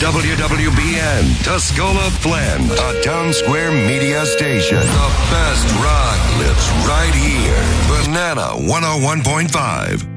WWBN, Tuscola Flint, a Town Square media station. The best rock lives right here. Banana 101.5.